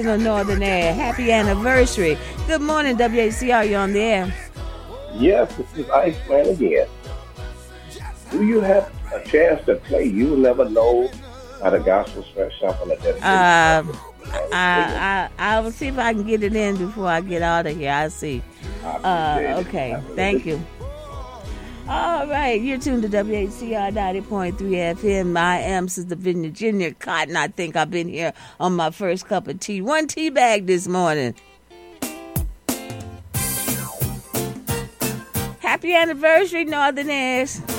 original Northern Air. Happy anniversary. Good morning, WHCR. You on the air? Yes, this is Iceman again. Do you have a chance to play You Never Know by the Gospel Sweatshop on the dedication? I will see if I can get it in before I get out of here. I'll see. Okay, thank you. All right, you're tuned to WHCR 90.3 FM. I am Sister Virginia Cotton. I think I've been here on my first cup of tea. One tea bag this morning. Happy anniversary, Northerners.